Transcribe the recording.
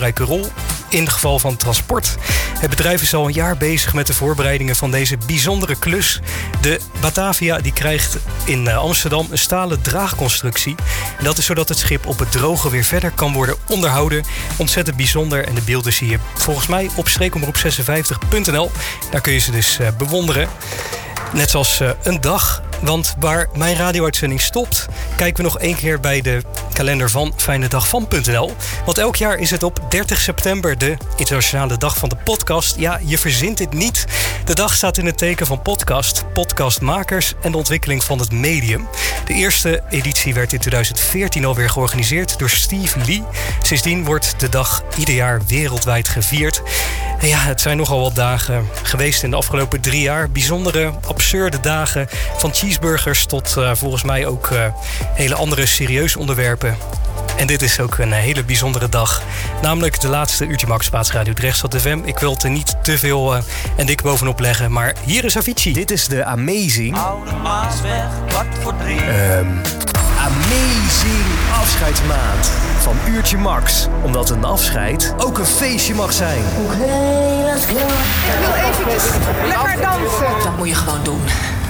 belangrijke rol in het geval van transport. Het bedrijf is al een jaar bezig met de voorbereidingen van deze bijzondere klus. De Batavia die krijgt in Amsterdam een stalen draagconstructie. En dat is zodat het schip op het droge weer verder kan worden onderhouden. Ontzettend bijzonder en de beelden zie je volgens mij op streekomroep56.nl. Daar kun je ze dus bewonderen. Net zoals een dag. Want waar mijn radio-uitzending stopt, kijken we nog één keer bij de kalender van fijnedagvan.nl. Want elk jaar is het op 30 september de internationale dag van de podcast. Ja, je verzint dit niet. De dag staat in het teken van podcastmakers en de ontwikkeling van het medium. De eerste editie werd in 2014 alweer georganiseerd door Steve Lee. Sindsdien wordt de dag ieder jaar wereldwijd gevierd. En ja, het zijn nogal wat dagen geweest in de afgelopen 3 jaar. Bijzondere, absurde dagen. Van cheeseburgers tot volgens mij ook hele andere serieuze onderwerpen. En dit is ook een hele bijzondere dag. Namelijk de laatste Uurtje Max Radio Drechtstad FM. Ik wil het er niet te veel en dik bovenop leggen. Maar hier is Avicii. Dit is de Amazing. Oude Maasweg, 2:15. Amazing afscheidsmaand van Uurtje Max. Omdat een afscheid ook een feestje mag zijn. Ik wil eventjes lekker dansen. Dat moet je gewoon doen.